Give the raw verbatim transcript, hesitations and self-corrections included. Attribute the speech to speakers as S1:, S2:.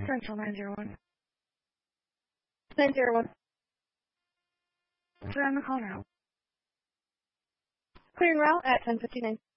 S1: Central nine zero one.
S2: nine zero one.
S1: Clear on the call now.
S2: Clearing route at ten fifty-nine.